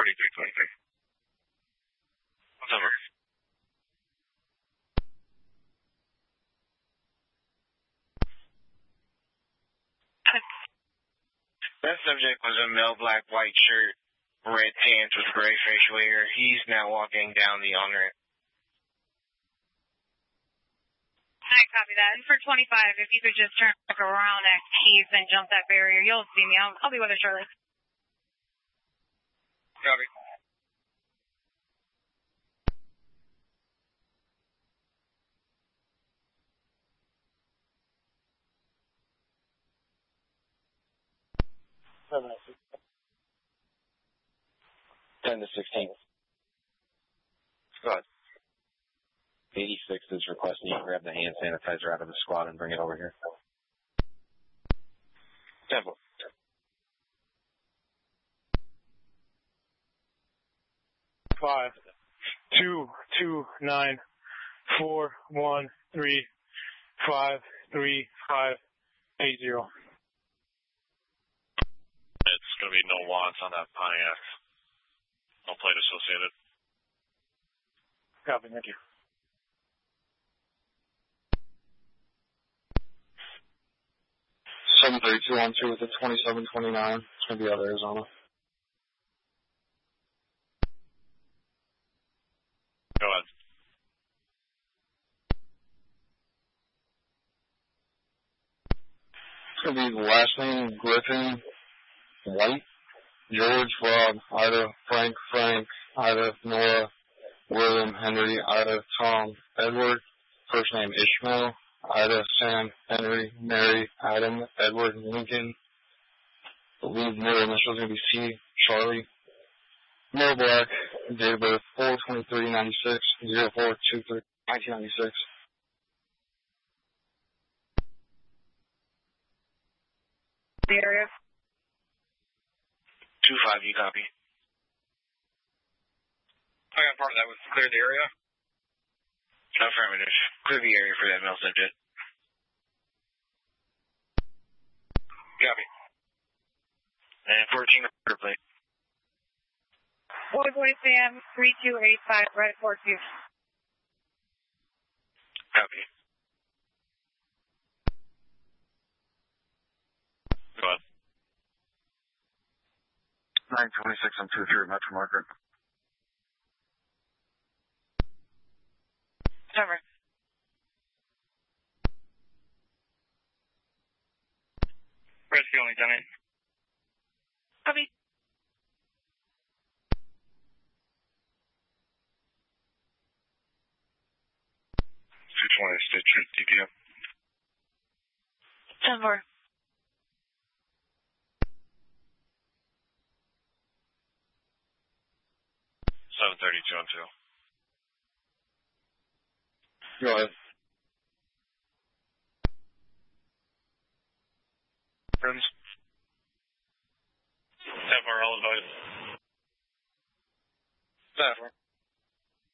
4323. What's over? That subject was a male black, white shirt, red pants with gray facial hair. He's now walking down the on-ramp. Alright, copy that. And for 25, if you could just turn back around at Keith and jump that barrier, you'll see me. I'll be with her shortly. Copy. Seven, 10 to 16. Go ahead. 86 is requesting you grab the hand sanitizer out of the squad and bring it over here. Temple. 5, 2, 2, 9, 4, 1, 3, 5, 3, 5, 8, 0. It's going to be no wants on that Pontiac. No plate associated. Copy, thank you. Seven 3212 with the 2729. It's going to be out of Arizona. Go ahead. It's going to be the last name, Griffin, White, George, Rob, Ida, Frank, Ida, Nora, William, Henry, Ida, Tom, Edward. First name Ishmael, Ida, Sam, Henry, Mary, Adam, Edward, Lincoln. The lead middle initial is going to be C, Charlie. Male black, date of birth 4/23/96, 04/23/1996. The area. 2-5, you copy. I got part of that was clear the area. Affirmative. Clear the area for that male subject. Copy. And 14 order plate. Boy Sam 3285, right at 42. Copy. Go ahead. 926 on 2-3 Metro Market. Over. Rescue only, Lieutenant. Copy. 220 Stitch DPM. 10-4. Seven 3212. Go ahead. Friends.